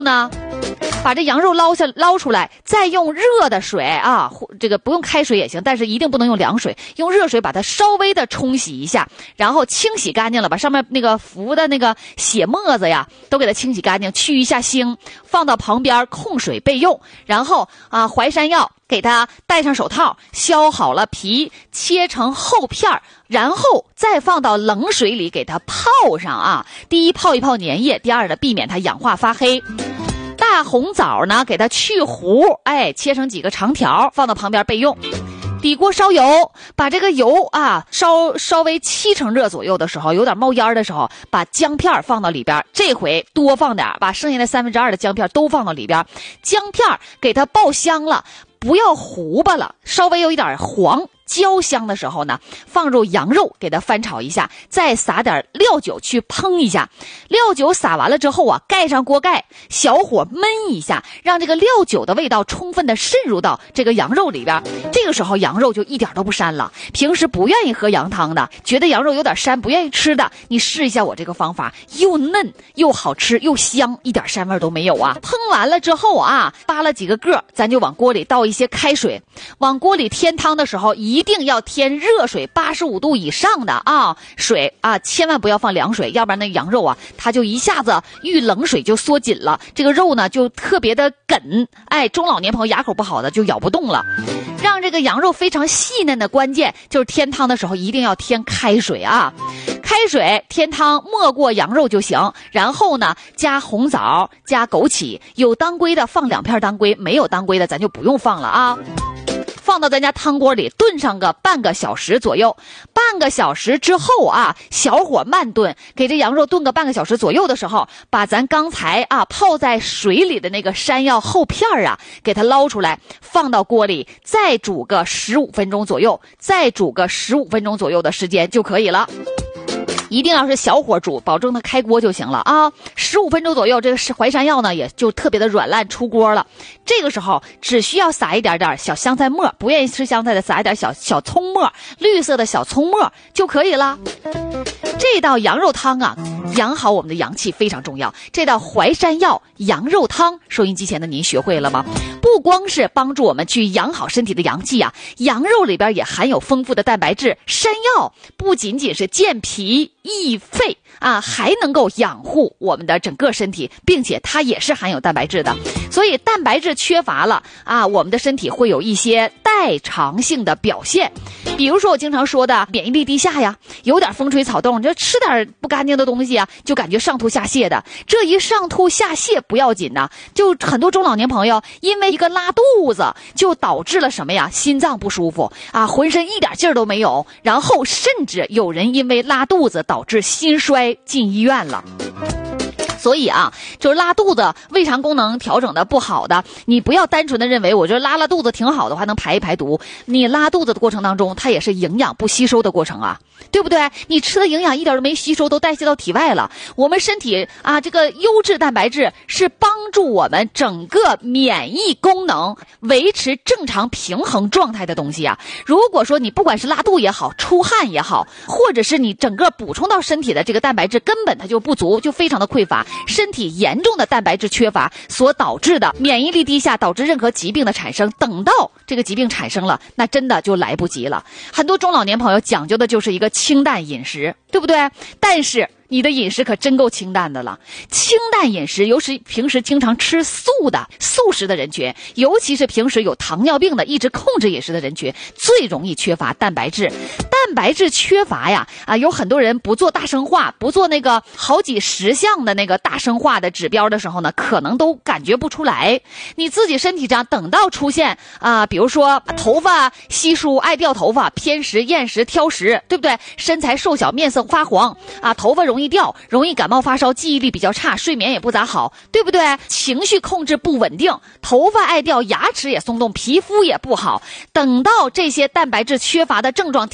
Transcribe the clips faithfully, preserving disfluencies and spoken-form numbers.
呢，把这羊肉捞下捞出来，再用热的水啊，这个不用开水也行，但是一定不能用凉水，用热水把它稍微的冲洗一下，然后清洗干净了，把上面那个浮的那个血沫子呀都给它清洗干净，去一下腥，放到旁边控水备用。然后啊，淮山药给它戴上手套，削好了皮，切成厚片儿，然后再放到冷水里给它泡上啊。第一泡一泡粘液，第二呢避免它氧化发黑。大红枣呢给它去核，哎，切成几个长条，放到旁边备用。底锅烧油，把这个油啊烧稍微七成热左右的时候，有点冒烟的时候，把姜片放到里边，这回多放点，把剩下的三分之二的姜片都放到里边，姜片给它爆香了，不要糊巴了，稍微有一点黄焦香的时候呢，放入羊肉给它翻炒一下，再撒点料酒去烹一下。料酒撒完了之后啊，盖上锅盖，小火焖一下，让这个料酒的味道充分的渗入到这个羊肉里边。这个时候羊肉就一点都不膻了。平时不愿意喝羊汤的，觉得羊肉有点膻不愿意吃的，你试一下我这个方法，又嫩又好吃又香，一点膻味都没有啊。烹完了之后啊，扒了几个个，咱就往锅里倒一些开水。往锅里添汤的时候一定要添热水，八十五度以上的啊水啊，千万不要放凉水，要不然那羊肉啊它就一下子遇冷水就缩紧了，这个肉呢就特别的梗，哎，中老年朋友牙口不好的就咬不动了。让这个羊肉非常细嫩的关键就是添汤的时候一定要添开水啊，开水添汤没过羊肉就行。然后呢加红枣加枸杞，有当归的放两片当归，没有当归的咱就不用放了啊。放到咱家汤锅里炖上个半个小时左右，半个小时之后啊，小火慢炖，给这羊肉炖个半个小时左右的时候，把咱刚才啊泡在水里的那个山药厚片啊，给它捞出来，放到锅里，再煮个十五分钟左右，再煮个十五分钟左右的时间就可以了。一定要是小火煮，保证它开锅就行了啊！十五分钟左右，这个淮山药呢也就特别的软烂出锅了。这个时候只需要撒一点点小香菜末，不愿意吃香菜的撒一点小小葱末，绿色的小葱末就可以了。这道羊肉汤啊，养好我们的阳气非常重要。这道淮山药羊肉汤，收音机前的您学会了吗？不光是帮助我们去养好身体的阳气啊，羊肉里边也含有丰富的蛋白质。山药不仅仅是健脾益肺啊，还能够养护我们的整个身体，并且它也是含有蛋白质的。所以蛋白质缺乏了啊，我们的身体会有一些代偿性的表现。比如说我经常说的免疫力低下呀，有点风吹草动，就吃点不干净的东西啊，就感觉上吐下泻的。这一上吐下泻不要紧呐，就很多中老年朋友因为一个拉肚子就导致了什么呀？心脏不舒服啊，浑身一点劲儿都没有，然后甚至有人因为拉肚子导致心衰进医院了。所以啊，就是拉肚子胃肠功能调整的不好的，你不要单纯的认为我这拉拉肚子挺好的话能排一排毒，你拉肚子的过程当中它也是营养不吸收的过程啊，对不对？你吃的营养一点都没吸收，都代谢到体外了。我们身体啊，这个优质蛋白质是帮助我们整个免疫功能维持正常平衡状态的东西啊。如果说你不管是拉肚也好，出汗也好，或者是你整个补充到身体的这个蛋白质根本它就不足，就非常的匮乏，身体严重的蛋白质缺乏所导致的免疫力低下，导致任何疾病的产生，等到这个疾病产生了，那真的就来不及了。很多中老年朋友讲究的就是一个清淡饮食，对不对？但是你的饮食可真够清淡的了。清淡饮食，尤其平时经常吃素的素食的人群，尤其是平时有糖尿病的一直控制饮食的人群，最容易缺乏蛋白质。蛋白质缺乏呀，啊，有很多人不做大生化，不做那个好几十项的那个大生化的指标的时候呢，可能都感觉不出来。你自己身体上等到出现啊，比如说头发稀疏、爱掉头发、偏食、厌食、挑食，对不对？身材瘦小、面色发黄啊，头发容易容易掉，容易感冒发烧，记忆力比较差，睡眠也不咋好，对不对？情绪控制不稳定，头发爱掉，牙齿也松动，皮肤也不好。等到这些蛋白质缺乏的症状体现在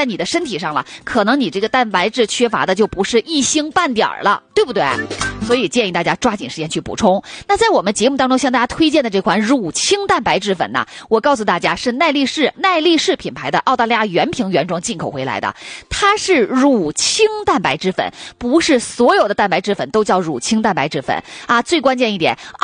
在你的身体上了，可能你这个蛋白质缺乏的就不是一星半点儿了，对不对？所以建议大家抓紧时间去补充。那在我们节目当中向大家推荐的这款乳清蛋白质粉呢，我告诉大家是耐力士耐力士品牌的澳大利亚原瓶原装进口回来的，它是乳清蛋白质粉，不是所有的蛋白质粉都叫乳清蛋白质粉啊。最关键一点，